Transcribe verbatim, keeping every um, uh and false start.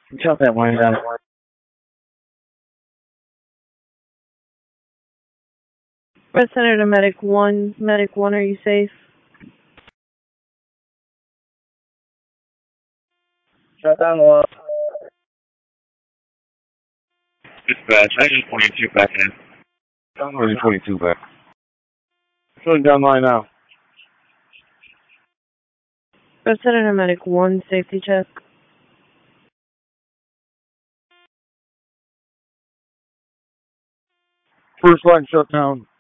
Shut that line down. Red Center to Medic one. Medic one, are you safe? Shut down one. Dispatch, I need twenty-two back in. I'm ready twenty-two back. Shutting down line now. Red Center to Medic one, safety check. First line shut down.